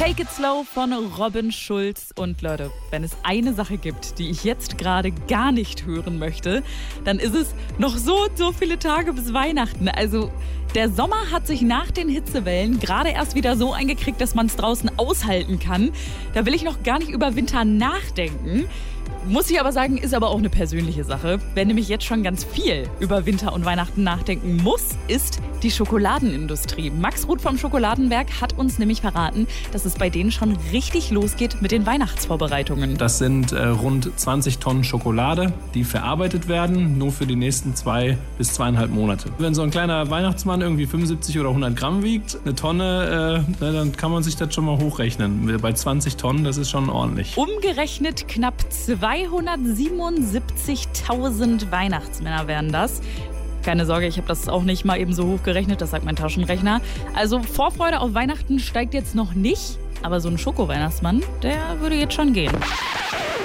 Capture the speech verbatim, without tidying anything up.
Take It Slow von Robin Schulz. Und Leute, wenn es eine Sache gibt, die ich jetzt gerade gar nicht hören möchte, dann ist es noch so und so viele Tage bis Weihnachten. Also der Sommer hat sich nach den Hitzewellen gerade erst wieder so eingekriegt, dass man es draußen aushalten kann. Da will ich noch gar nicht über Winter nachdenken. Muss ich aber sagen, ist aber auch eine persönliche Sache. Wer nämlich jetzt schon ganz viel über Winter und Weihnachten nachdenken muss, ist die Schokoladenindustrie. Max Ruth vom Schokoladenwerk hat uns nämlich verraten, dass es bei denen schon richtig losgeht mit den Weihnachtsvorbereitungen. Das sind äh, rund zwanzig Tonnen Schokolade, die verarbeitet werden, nur für die nächsten zwei bis zweieinhalb Monate. Wenn so ein kleiner Weihnachtsmann irgendwie fünfundsiebzig oder hundert Gramm wiegt, eine Tonne, äh, dann kann man sich das schon mal hochrechnen. Bei zwanzig Tonnen, das ist schon ordentlich. Umgerechnet knapp zweihundertsiebenundsiebzigtausend Weihnachtsmänner wären das. Keine Sorge, ich habe das auch nicht mal eben so hochgerechnet, das sagt mein Taschenrechner. Also Vorfreude auf Weihnachten steigt jetzt noch nicht, aber so ein Schoko-Weihnachtsmann, der würde jetzt schon gehen.